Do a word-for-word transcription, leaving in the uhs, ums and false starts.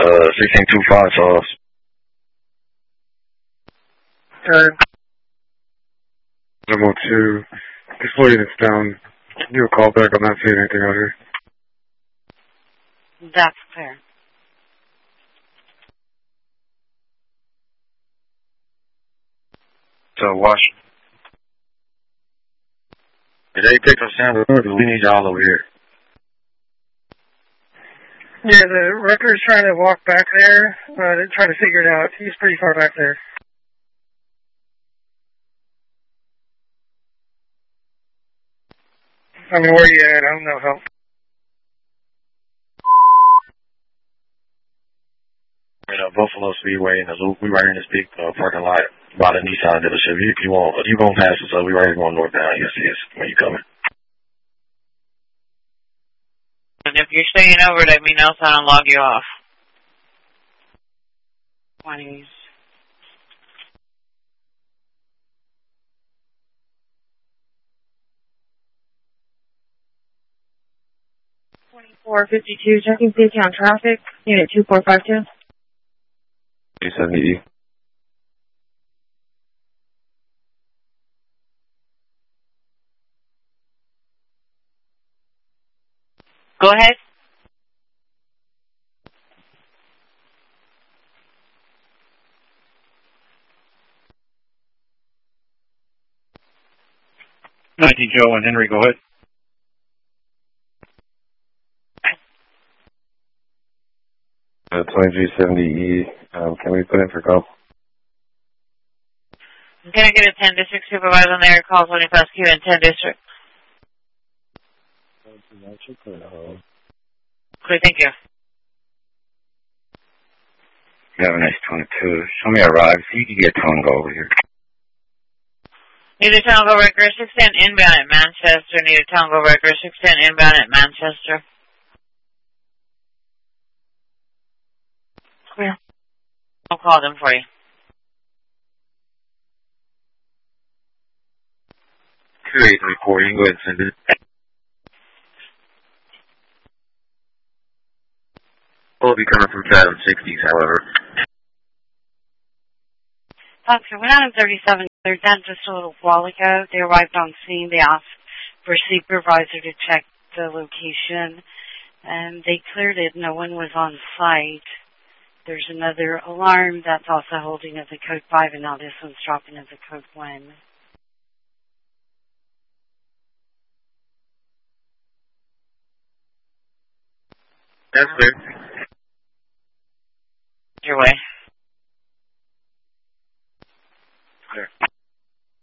uh, sixteen two five sauce. Turn. Level two. This four units down. Can you do a call back? I'm not seeing anything out here. That's clear. So, wash. Did they take us down the road? We need y'all over here. Yeah, the wrecker's trying to walk back there, uh, trying to figure it out. He's pretty far back there. I mean, where you at? I don't know help. You know, Buffalo Speedway in the loop. We right in this big uh, parking lot by the Nissan dealership. You, you want, you gonna pass us, so we right here going northbound. You see us when you coming. And if you're staying over, let me know so I don't log you off. twenties. twenty-four fifty-two, checking safety on traffic, unit two four five two. two seventy E. Go ahead. nineteen Joe and Henry, go ahead. Uh, twenty-three seventy E, um, can we put in for call? Can I get a ten district supervisor on there? Call twenty past Q in ten district. Okay, thank you. You have a nice twenty-two. Show me a ride so you can get Tone go over here. Need a Tango record six ten inbound at Manchester. Need a Tango record six ten inbound at Manchester. Yeah. I'll call them for you. two eight three four, you can go ahead and send it. We'll be coming from Chatham sixties, however. Okay, we're not in thirty-seven. They're done just a little while ago. They arrived on scene. They asked for a supervisor to check the location, and they cleared it. No one was on site. There's another alarm that's also holding as a code five, and now this one's dropping as a code one. That's clear. Your way. Clear.